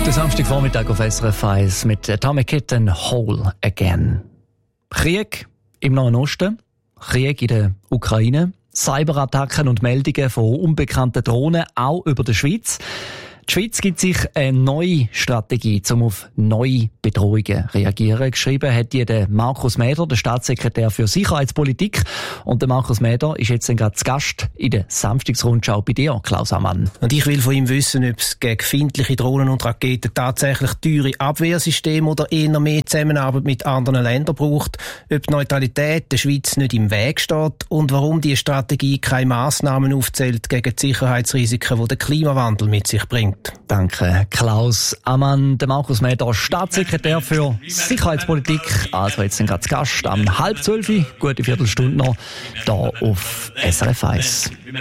Der Samstagvormittag auf SRF 1 mit Atomic Kitten Whole Again. Krieg im Nahen Osten, Krieg in der Ukraine, Cyberattacken und Meldungen von unbekannten Drohnen auch über der Schweiz. Die Schweiz gibt sich eine neue Strategie, um auf neue Bedrohungen zu reagieren. Geschrieben hat die der Markus Mäder, der Staatssekretär für Sicherheitspolitik. Und der Markus Mäder ist jetzt gerade zu Gast in der Samstagsrundschau bei dir, Klaus Ammann. Und ich will von ihm wissen, ob es gegen feindliche Drohnen und Raketen tatsächlich teure Abwehrsysteme oder eher mehr Zusammenarbeit mit anderen Ländern braucht, ob die Neutralität der Schweiz nicht im Weg steht und warum die Strategie keine Massnahmen aufzählt gegen die Sicherheitsrisiken, die der Klimawandel mit sich bringt. Danke, Klaus Ammann. Der Markus Mäder, Staatssekretär für Sicherheitspolitik. Also jetzt gerade zu Gast am 11:30, gute Viertelstunde noch, hier auf SRF 1.